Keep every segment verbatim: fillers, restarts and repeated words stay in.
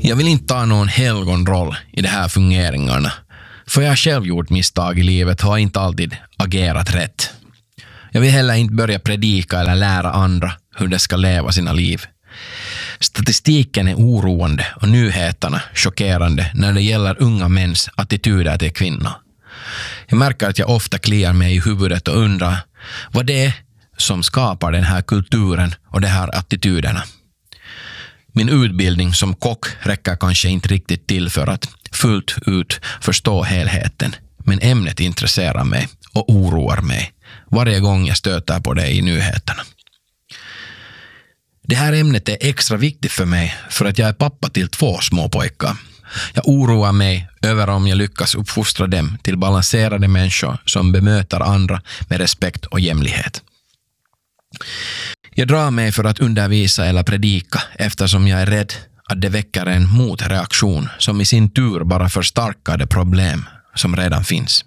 Jag vill inte ta någon helgonroll i de här fungeringarna, för jag har själv gjort misstag i livet och har inte alltid agerat rätt. Jag vill heller inte börja predika eller lära andra hur de ska leva sina liv. Statistiken är oroande och nyheterna chockerande när det gäller unga mäns attityder till kvinnor. Jag märker att jag ofta kliar mig i huvudet och undrar vad det är som skapar den här kulturen och de här attityderna. Min utbildning som kock räcker kanske inte riktigt till för att fullt ut förstå helheten, men ämnet intresserar mig och oroar mig varje gång jag stöter på det i nyheterna. Det här ämnet är extra viktigt för mig för att jag är pappa till två små pojkar. Jag oroar mig över om jag lyckas uppfostra dem till balanserade människor som bemöter andra med respekt och jämlikhet. Jag drar mig för att undervisa eller predika eftersom jag är rädd att det väcker en motreaktion som i sin tur bara förstärker det problem som redan finns.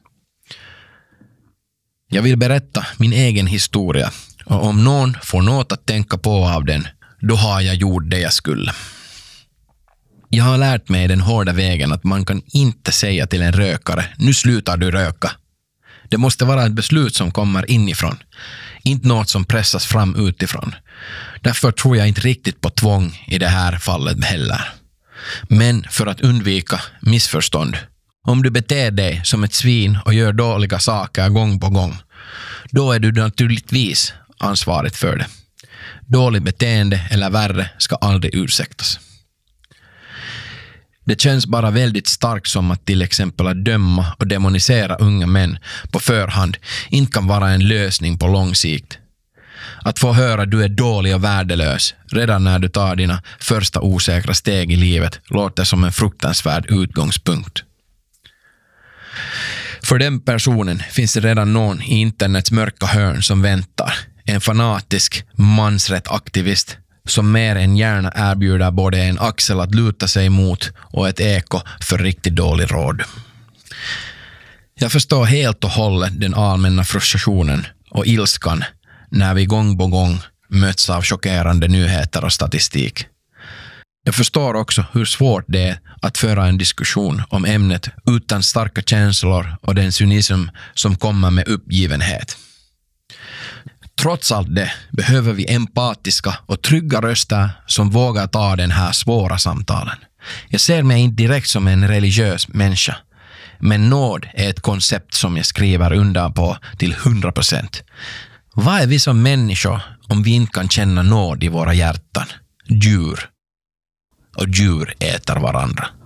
Jag vill berätta min egen historia, och om någon får något att tänka på av den, då har jag gjort det jag skulle. Jag har lärt mig den hårda vägen att man kan inte säga till en rökare, nu slutar du röka. Det måste vara ett beslut som kommer inifrån, inte något som pressas fram utifrån. Därför tror jag inte riktigt på tvång i det här fallet heller. Men för att undvika missförstånd, om du beter dig som ett svin och gör dåliga saker gång på gång, då är du naturligtvis ansvarig för det. Dåligt beteende eller värre ska aldrig ursäktas. Det känns bara väldigt starkt som att till exempel att döma och demonisera unga män på förhand inte kan vara en lösning på lång sikt. Att få höra att du är dålig och värdelös redan när du tar dina första osäkra steg i livet låter som en fruktansvärd utgångspunkt. För den personen finns det redan någon i internets mörka hörn som väntar. En fanatisk mansrättaktivist som mer än gärna erbjuder både en axel att luta sig mot och ett eko för riktigt dålig råd. Jag förstår helt och hållet den allmänna frustrationen och ilskan när vi gång på gång möts av chockerande nyheter och statistik. Jag förstår också hur svårt det är att föra en diskussion om ämnet utan starka känslor och den cynism som kommer med uppgivenhet. Trots allt det behöver vi empatiska och trygga röster som vågar ta den här svåra samtalen. Jag ser mig inte direkt som en religiös människa, men nåd är ett koncept som jag skriver under på till hundra procent. Vad är vi som människor om vi inte kan känna nåd i våra hjärtan? Djur. Och djur äter varandra.